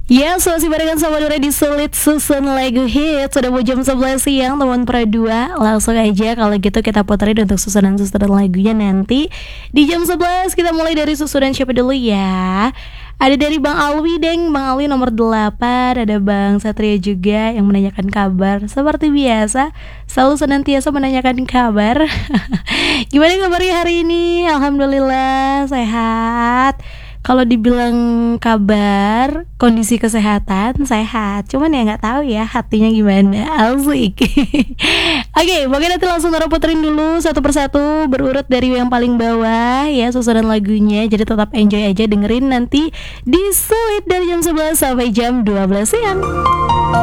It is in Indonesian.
Yes, masih barengan sama Dora di Sulit Susun Lagu Hit. Sudah mau jam 11 siang teman Pro 2. Langsung aja kalau gitu kita puterin untuk susunan-susunan lagunya nanti. Di jam 11 kita mulai dari susunan siapa dulu ya. Ada dari Bang Alwi deng, Bang Alwi nomor 8. Ada Bang Satria juga yang menanyakan kabar. Seperti biasa, selalu senantiasa menanyakan kabar. Gimana kabarnya hari ini? Alhamdulillah sehat. Kalau dibilang kabar, kondisi kesehatan sehat, cuman ya nggak tahu ya hatinya gimana. Asik. Oke, mungkin nanti langsung Nora puterin dulu satu persatu berurut dari yang paling bawah ya susunan lagunya. Jadi tetap enjoy aja dengerin nanti di Sulit dari jam 11 sampai jam 12 siang.